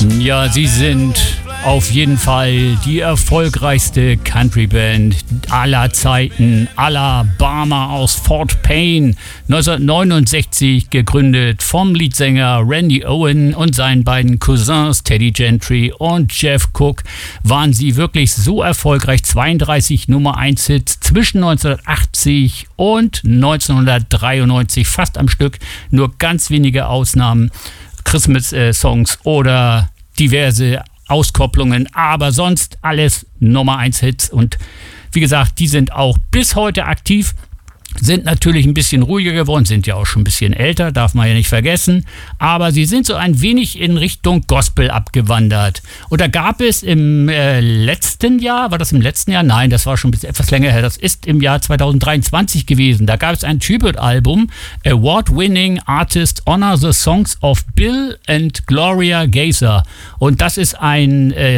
Ja, sie sind auf jeden Fall die erfolgreichste Countryband aller Zeiten. Alabama aus Fort Payne, 1969 gegründet vom Leadsänger Randy Owen und seinen beiden Cousins Teddy Gentry und Jeff Cook, waren sie wirklich so erfolgreich. 32 Nummer-1-Hits zwischen 1980 und 1993, fast am Stück, nur ganz wenige Ausnahmen. Christmas-Songs oder diverse Auskopplungen, aber sonst alles Nummer-1-Hits. Und wie gesagt, die sind auch bis heute aktiv, sind natürlich ein bisschen ruhiger geworden, sind ja auch schon ein bisschen älter, darf man ja nicht vergessen, aber sie sind so ein wenig in Richtung Gospel abgewandert. Und da gab es im letzten Jahr, war das im letzten Jahr? Nein, das war schon ein bisschen etwas länger her, das ist im Jahr 2023 gewesen. Da gab es ein Tribute-Album, Award-Winning Artist Honor the Songs of Bill and Gloria Gaither. Und das ist ein